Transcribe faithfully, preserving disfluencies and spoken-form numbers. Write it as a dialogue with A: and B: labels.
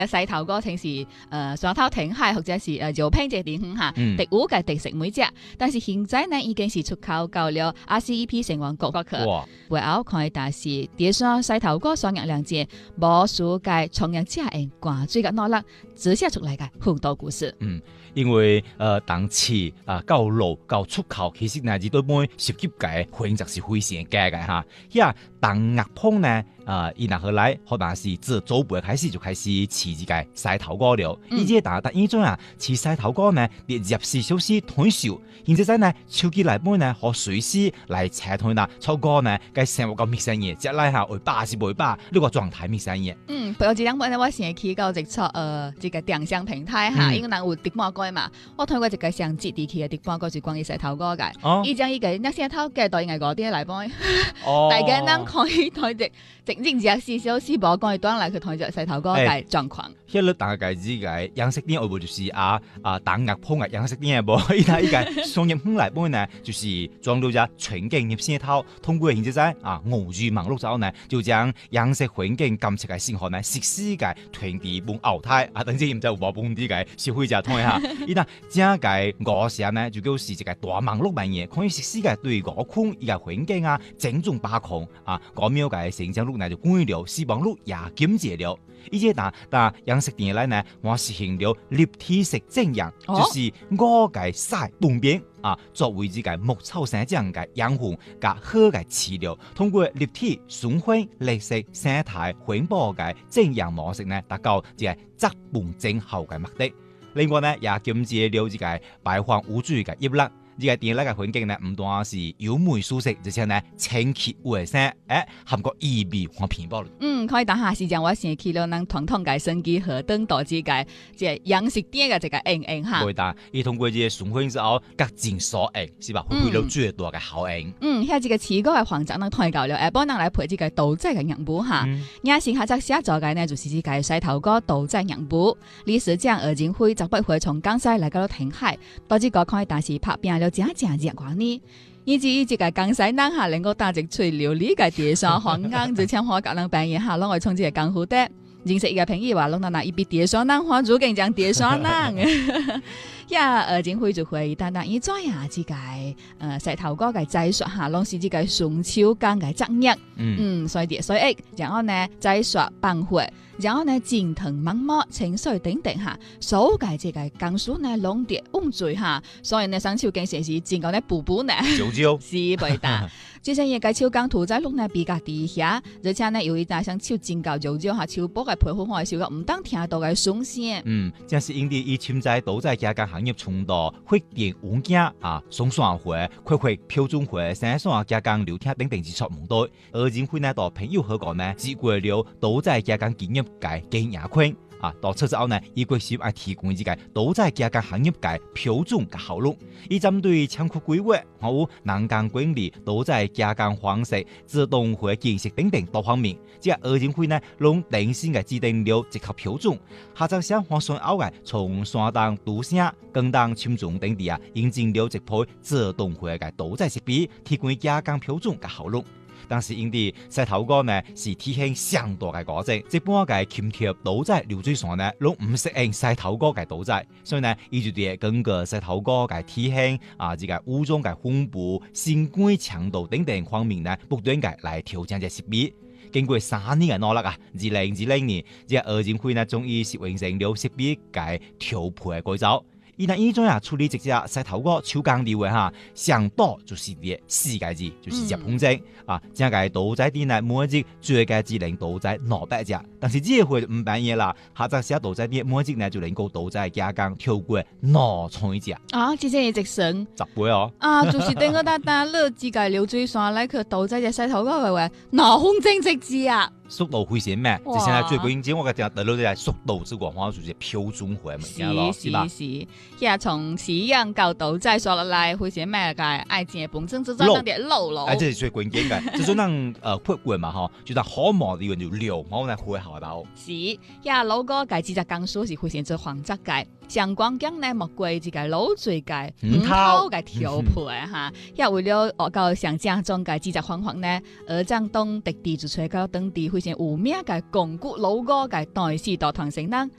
A: 西頭哥曾是誒雙頭挺海或者是誒油品這啲嚇，第五個特色每隻，但是現在呢已經是出口到了 R C E P 成員國國去。背後看但是啲雙西頭哥雙日兩節，無數嘅創業者人掛住嘅努力，寫寫出嚟嘅好多故事。
B: 嗯，因為誒當時啊到路到出口，其實呢係對每涉及嘅環節是非常嘅嘅嚇。呀，當壓碰呢？啊！伊若後來可能是自早輩開始就開始飼自己西頭哥了。伊即但但依種啊，飼西頭哥呢，列入四小時退休，現在呢，手機內本呢，可隨時來查睇啦。超過呢，該生活個陌生嘢，即係下會巴是會巴呢個狀態陌生嘢。
A: 嗯，譬如這兩本呢，我先去到直出呃這個電商平台哈，因為人有直播過嘛，我睇過一個相機地區嘅直播過就關於西頭哥嘅。哦，伊將伊個那西頭嘅對應嗰啲來幫，大家人可以睇直。整整只四小時播講，當然嚟去睇只西頭哥嘅狀況。
B: 迄個大概知嘅養殖店會唔會就是啊啊打壓碰嘅養殖店嘅噃？依家依個商業空嚟本呢，就是裝到只全景入線頭，通過現在啊俄語網絡之後呢，就將養殖環境監測嘅信號呢實時嘅傳遞本後台啊，等陣唔知有冇本啲嘅消費者睇下。依家正嘅我時呢，就叫是一個大網絡嘅嘢，可以實時嘅對個空依個環境啊整種把控啊，嗰秒嘅成長率呢就關了，死亡率也減少了。依隻但但養殖店嚟呢，我實行了立體式整養，哦、就是我嘅曬半邊啊，作為這個牧草生長嘅養分加好嘅飼料，通過立體循環綠色生態環保嘅整養模式呢，達到這個質半整好嘅目的。另外呢，也減少了這個排放污水嘅壓力。呢個店內嘅環境呢，唔單是優美舒適，而且呢清潔衛生，誒含個意味和品保。
A: 嗯，可以等下時間我先去了，能統統嘅升級和登到這個即係養殖店嘅這個應用哈。對的，
B: 伊通過這個循環之後，各盡所應，是吧？會會有最多嘅效應。
A: 嗯，喺這個持久嘅環節能推夠了，誒幫人來配這個豆仔嘅養補哈。也是下則寫做嘅呢，就是這個西頭哥豆仔養補。理事長二金輝就不會從江西來到挺海，到這個可以但是拍扁了。正正熱話呢，以至於這個江西人下能夠打直吹料理嘅地上行硬，就請我隔兩半夜下攞我從這個江湖的認識一個朋友話，攞到那一筆地上人花主更講地上人。呀，呃，前回就會單單以做呀，這個呃西頭哥嘅製作下，攏是這個順手工嘅作業，嗯嗯，所以所以然後呢製作辦會，然後呢剪藤芒膜、清水等等下，所有嘅這個工序呢攏啲溫水下，所以呢上手更是是剪個呢補補呢，
B: 九九
A: 是袂得。之前嘢嘅手工屠宰率呢比較低下，而且呢有一大像手剪到九九下手補嘅配合我嘅時候，唔當聽到嘅鬆聲。
B: 嗯，正是因啲以潛在都在加工行業重到發展物件啊，送算會、開會標準會、生產加工流程等等之錯唔多。而前會呢，到朋友好講呢，只過了都在加工經驗嘅經驗圈。啊，到出之後呢，伊個是愛提供自己都在加工行業嘅標準嘅效率，以針對倉庫規劃、好人工管理、都在加工方式、自動化建設等等多方面，即係二前會呢，攏定性嘅制定了一套標準，下晝想發順後嘅從山東都城、廣東深圳等地啊，引進了一批自動化嘅都在設備，提供加工標準嘅效率。但是因啲西頭哥呢是體現相當嘅過程，一般嘅鉗貼都在流水線呢，攏唔適應西頭哥嘅都在，所以呢，伊就啲根據西頭哥嘅體現啊，這個武裝嘅分布、線管強度等等方面呢，不斷嘅來調整隻設備。經過三年嘅努力啊，二零二零年，即係二前會呢，終於是完成了設備嘅調配嘅改造。伊那依種啊處理直接西頭哥手工料嘅哈，上多就是啲四個字，就是入空精啊，正個都在店內每一隻最個只能都在兩百隻，但是這回唔辦嘢啦，下則寫都在店每一隻呢就能夠都在加工超過兩千隻
A: 啊，之前一直升
B: 十倍哦，
A: 啊，就是等個單單樂自個流水線來去都在隻西頭哥嘅話，兩空精直接啊！
B: 速度會先咩？就現在最關鍵，我嘅定得到嘅速度之外，我就是標準化物件咯，是吧？是是，呀，從飼養到都在說落來，會先咩嘅？愛情本身就做那點漏咯。哎，這是最關鍵嘅，就做能呃配過嘛吼，就當好毛的就流，毛來配好到。
A: 是，呀，老哥嘅製作工序是會先做黃質嘅，上光鏡呢莫過這個老水嘅五頭嘅調配哈，呀為了學到上正宗嘅製作方法呢，而將當特地就吹到當地會先有名嘅公骨老哥嘅代士道傳承人